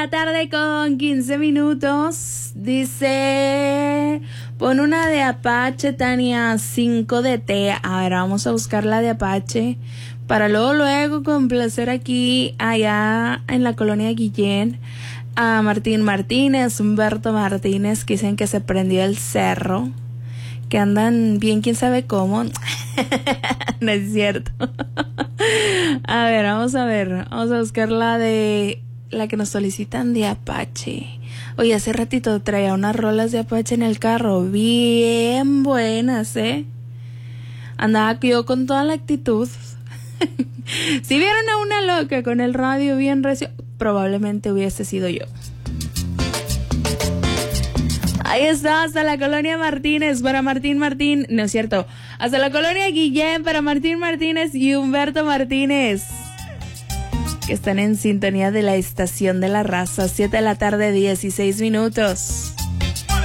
La tarde con 15 minutos. Dice, pon una de Apache, Tania, 5 de té. A ver, vamos a buscar la de Apache para luego complacer aquí, allá en la colonia Guillén, a Martín Martínez, Humberto Martínez, que dicen que se prendió el cerro, que andan bien, quién sabe cómo. No es cierto. A ver, vamos a buscar la que nos solicitan de Apache. Oye, hace ratito traía unas rolas de Apache en el carro, bien buenas, andaba yo con toda la actitud. Si vieron a una loca con el radio bien recio, probablemente hubiese sido yo. Ahí está, hasta la colonia Martínez para Martín, no es cierto, hasta la colonia Guillén para Martín Martínez y Humberto Martínez, que están en sintonía de la estación de la raza. 7 de la tarde, 16 minutos.